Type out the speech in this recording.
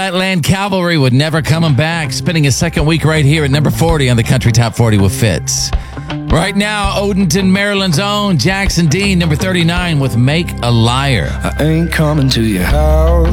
Flatland Cavalry with Never Coming Back, spending his second week right here at number 40 on the Country Top 40 with Fitz. Right now, Odenton, Maryland's own Jackson Dean, number 39 with Make a Liar. I ain't coming to your house